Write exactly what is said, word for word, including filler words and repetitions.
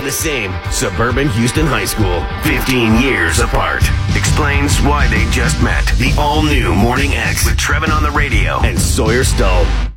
the same. Suburban Houston High School, fifteen years apart. Explains why they just met. The all-new Morning X with Trevin on the radio and Sawyer Stowe.